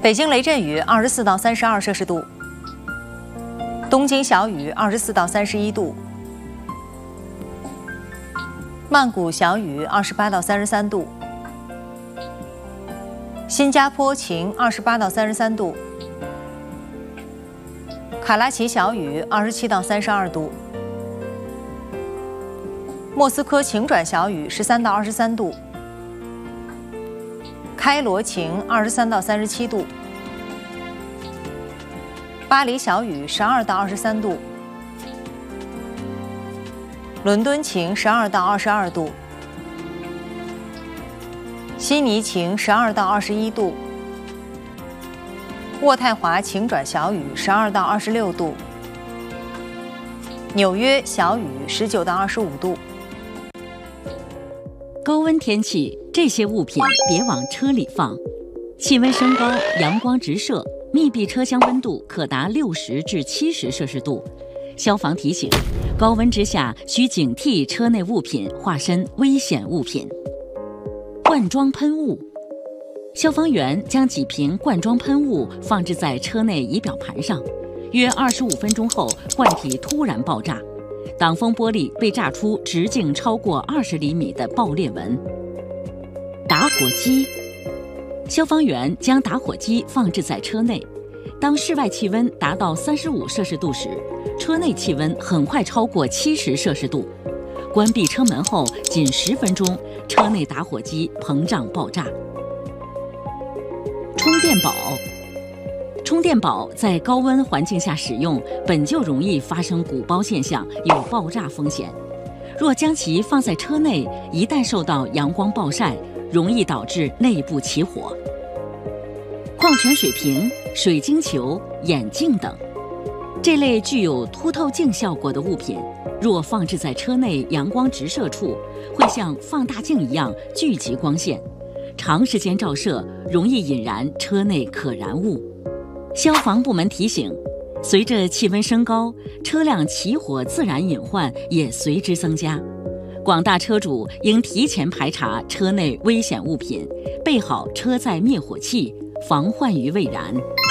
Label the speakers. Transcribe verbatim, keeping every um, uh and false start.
Speaker 1: 北京雷阵雨二十四到三十二摄氏度，东京小雨二十四到三十一度，曼谷小雨二十八到三十三度，新加坡晴二十八到三十三度，卡拉奇小雨二十七到三十二度，莫斯科晴转小雨十三到二十三度，开罗晴二十三到三十七度，巴黎小雨十二到二十三度，伦敦晴十二到二十二度，悉尼晴十二到二十一度，渥太华晴转小雨十二到二十六度，纽约小雨十九到二十五度。
Speaker 2: 高温天气，这些物品别往车里放。气温升高，阳光直射，密闭车厢温度可达六十至七十摄氏度。消防提醒：高温之下需警惕车内物品化身危险物品。罐装喷雾，消防员将几瓶罐装喷雾放置在车内仪表盘上，约二十五分钟后，罐体突然爆炸。挡风玻璃被炸出直径超过二十厘米的爆裂纹。打火机，消防员将打火机放置在车内，当室外气温达到三十五摄氏度时，车内气温很快超过七十摄氏度。关闭车门后仅十分钟，车内打火机膨胀爆炸。充电宝，充电宝在高温环境下使用，本就容易发生鼓包现象，有爆炸风险。若将其放在车内，一旦受到阳光暴晒，容易导致内部起火。矿泉水瓶、水晶球、眼镜等，这类具有凸透镜效果的物品，若放置在车内阳光直射处，会像放大镜一样聚集光线，长时间照射容易引燃车内可燃物。消防部门提醒，随着气温升高，车辆起火自燃隐患也随之增加。广大车主应提前排查车内危险物品，备好车载灭火器，防患于未然。